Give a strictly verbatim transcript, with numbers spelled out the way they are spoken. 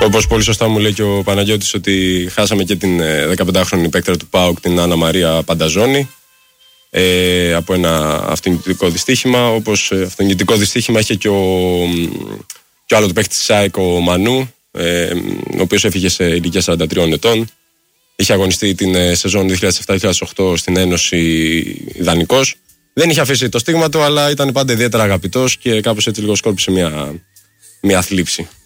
Όπως πολύ σωστά μου λέει και ο Παναγιώτης, ότι χάσαμε και την δεκαπεντάχρονη παίκτρα του ΠΑΟΚ, την Άννα Μαρία Πανταζώνη, ε, από ένα αυτοκινητικό δυστύχημα. Όπως αυτοκινητικό δυστύχημα είχε και ο, και ο άλλο του παίκτη της ΑΕΚ, ο Μανού, ε, ο οποίος έφυγε σε ηλικία σαράντα τριών ετών. Είχε αγωνιστεί την σεζόν δύο χιλιάδες επτά δύο χιλιάδες οκτώ στην Ένωση δανεικός. Δεν είχε αφήσει το στίγμα του, αλλά ήταν πάντα ιδιαίτερα αγαπητός και κάπως έτσι λίγο σκόρπισε μια, μια θλίψη.